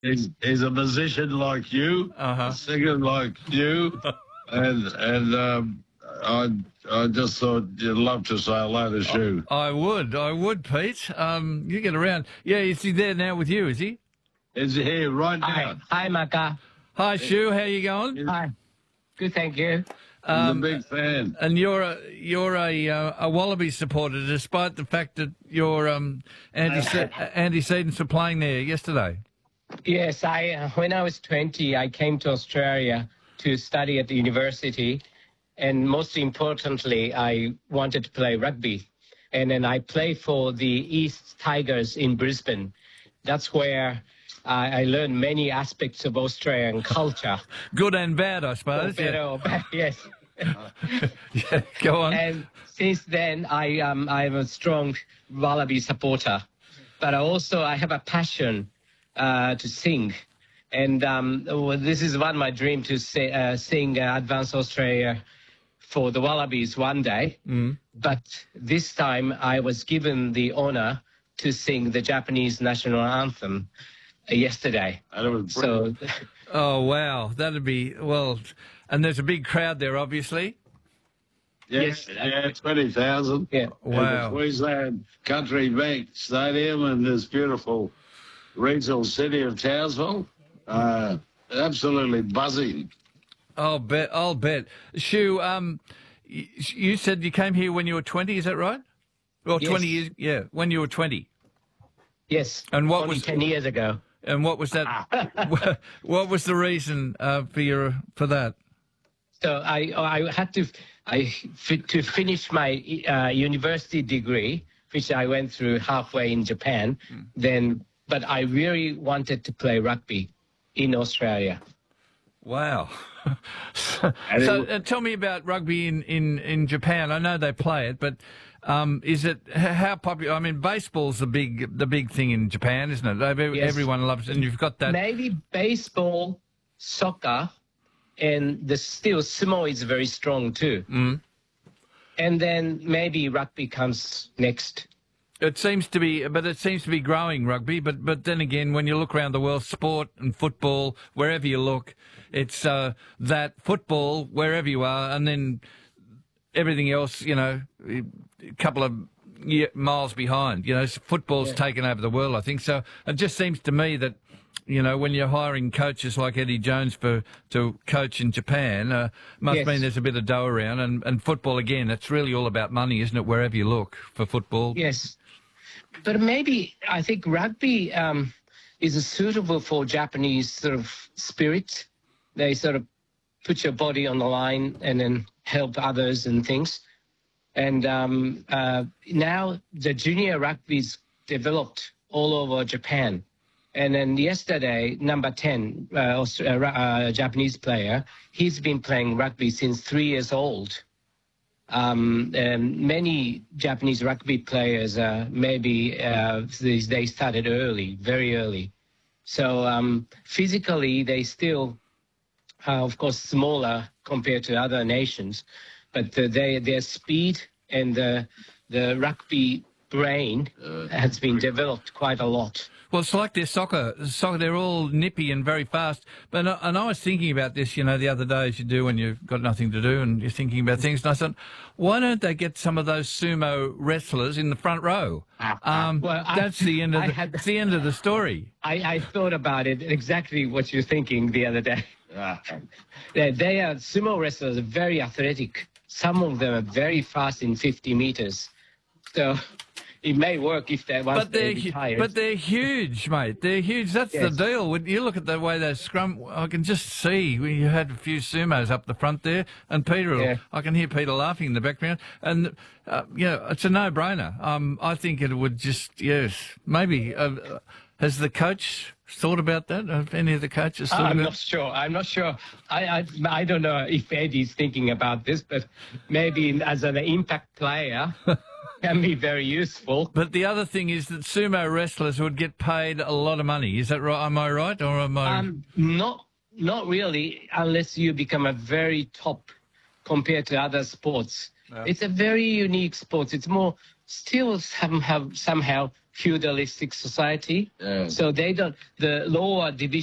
He's a musician like you, a singer like you, and I just thought you'd love to say hello to Shu. I would, Pete. You get around. Yeah, is he there now with you, is he? Is he here right now? Hi, Macca. Hi, Shu. How you going? Hi. Good, thank you. He's a big fan. And you're a Wallaby supporter, despite the fact that your antecedents were playing there yesterday. Yes, when I was 20, I came to Australia to study at the university, and most importantly, I wanted to play rugby. And then I play for the East Tigers in Brisbane. That's where I learned many aspects of Australian culture. Good and bad, I suppose. Yes. Yeah, go on. And since then, I'm a strong Wallaby supporter. But I have a passion to sing. And this is one of my dreams, to sing Advance Australia for the Wallabies one day. But this time I was given the honor to sing the Japanese national anthem yesterday. So, oh, wow. That'd be, well, and there's a big crowd there, obviously. yes, 20,000. Yeah. Wow. At the Queensland Country Bank Stadium in this beautiful regional city of Townsville. Absolutely buzzing. I'll bet. Shu, you said you came here when you were 20, is that right? Well, Yes. 20 years, yeah, when you were 20. Yes. And what only was 10 years ago? And what was that? What was the reason for that? So I had to finish my university degree, which I went through halfway in Japan. But I really wanted to play rugby in Australia. Wow. So tell me about rugby in Japan. I know they play it, but is it how popular? I mean, baseball's the big thing in Japan, isn't it? Yes. Everyone loves it, and you've got that. Maybe baseball, soccer, and sumo is very strong too. And then maybe rugby comes next. It seems to be growing, rugby. But then again, when you look around the world, sport and football, wherever you look, it's that football wherever you are, and then everything else, a couple of miles behind. Football's taken over the world, I think. So it just seems to me that, when you're hiring coaches like Eddie Jones to coach in Japan, must mean there's a bit of dough around. And football, again, it's really all about money, isn't it, wherever you look for football? Yes. But maybe I think rugby is suitable for Japanese sort of spirit. They sort of put your body on the line and then help others and things. And now the junior rugby's developed all over Japan. And then yesterday, number 10, Japanese player, he's been playing rugby since 3 years old. Many Japanese rugby players, they started early, very early. So physically, they still, of course, smaller compared to other nations, but their speed and the rugby brain has been developed quite a lot. Well, it's like their soccer. They're all nippy and very fast. And I was thinking about this, the other day, as you do when you've got nothing to do and you're thinking about things. And I thought, why don't they get some of those sumo wrestlers in the front row? That's the end of the story. I thought about it, exactly what you're thinking the other day. They are sumo wrestlers, very athletic. Some of them are very fast in 50 meters. So it may work if they want to be tired. But they're huge, mate. They're huge. That's the deal. When you look at the way they scrum, I can just see when you had a few sumos up the front there, and Peter, I can hear Peter laughing in the background. And, it's a no-brainer. I think it would just, maybe. Has the coach thought about that? Have any of the coaches thought about it? I'm not sure. I don't know if Eddie's thinking about this, but maybe as an impact player, can be very useful. But the other thing is that sumo wrestlers would get paid a lot of money. Is that right? Am I right, or am I? Not really, unless you become a very top compared to other sports. No. It's a very unique sport. It's more still somehow feudalistic society. Yeah. So they don't, the lower division